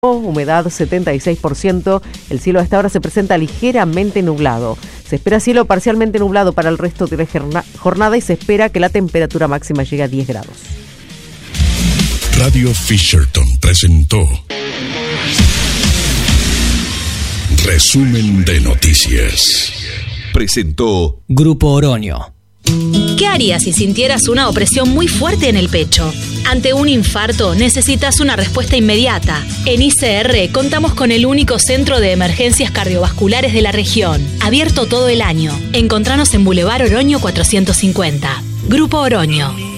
humedad 76%. El cielo a esta hora se presenta ligeramente nublado. Se espera cielo parcialmente nublado para el resto de la jornada y se espera que la temperatura máxima llegue a 10 grados. Radio Fisherton presentó Resumen de Noticias. Presentó Grupo Oroño. ¿Qué harías si sintieras una opresión muy fuerte en el pecho? Ante un infarto necesitas una respuesta inmediata. En ICR contamos con el único centro de emergencias cardiovasculares de la región, abierto todo el año. Encontranos en Boulevard Oroño 450. Grupo Oroño.